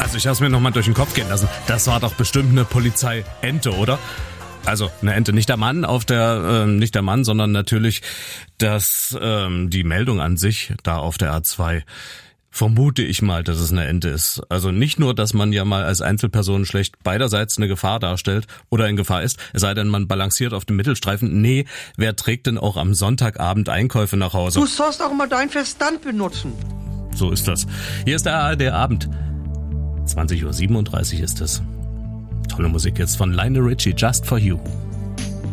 Also ich habe es mir nochmal durch den Kopf gehen lassen. Das war doch bestimmt eine Polizeiente, oder? Also eine Ente, nicht der Mann nicht der Mann, sondern natürlich die Meldung an sich da auf der A2. Vermute ich mal, dass es eine Ente ist. Also nicht nur, dass man ja mal als Einzelperson schlecht beiderseits eine Gefahr darstellt oder in Gefahr ist, es sei denn, man balanciert auf dem Mittelstreifen. Nee, wer trägt denn auch am Sonntagabend Einkäufe nach Hause? Du sollst auch mal deinen Verstand benutzen. So ist das. Hier ist der ARD-Abend. 20:37 Uhr ist es. Tolle Musik jetzt von Lionel Richie, Just For You.